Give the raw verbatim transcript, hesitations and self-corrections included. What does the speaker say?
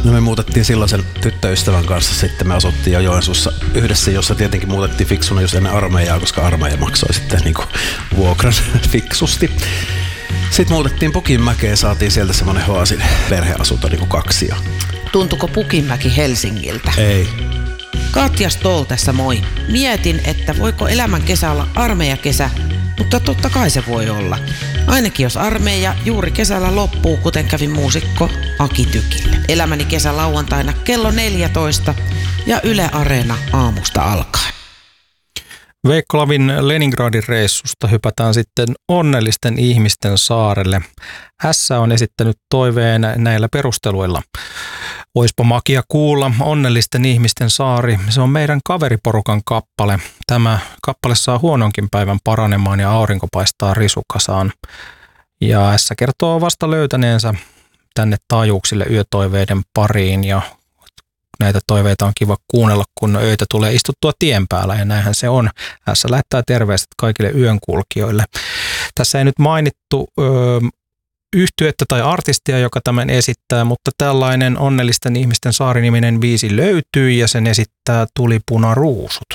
No me muutettiin silloin sen tyttöystävän kanssa, sitten me asuttiin jo Joensuussa yhdessä, jossa tietenkin muutettiin fiksuna just ennen armeijaa, koska armeija maksoi sitten niinku vuokran fiksusti. Sitten muutettiin Pukinmäkeen, saatiin sieltä semmonen Hoasin perheasunto niinku kaksi. Tuntuko Pukinmäki Helsingiltä? Ei. Katja Stoll tässä moi. Mietin, että voiko elämän kesä olla armeijakesä, mutta totta kai se voi olla. Ainakin jos armeija juuri kesällä loppuu, kuten kävi muusikko Aki Tykille. Elämäni kesä lauantaina kello neljätoista ja Yle Areena aamusta alkaen. Veikko Lavin Leningradin reissusta hypätään sitten onnellisten ihmisten saarelle. S on esittänyt toiveen näillä perusteluilla. Oispa makia kuulla, onnellisten ihmisten saari. Se on meidän kaveriporukan kappale. Tämä kappale saa huononkin päivän paranemaan ja aurinko paistaa risukasaan. Ja S kertoo vasta löytäneensä tänne taajuuksille yötoiveiden pariin ja näitä toiveita on kiva kuunnella, kun öitä tulee istuttua tien päällä ja näinhän se on. S lähettää terveiset kaikille yönkulkijoille. Tässä ei nyt mainittu ö, yhtyettä tai artistia, joka tämän esittää, mutta tällainen onnellisten ihmisten saariniminen biisi löytyy ja sen esittää Tulipuna Ruusut.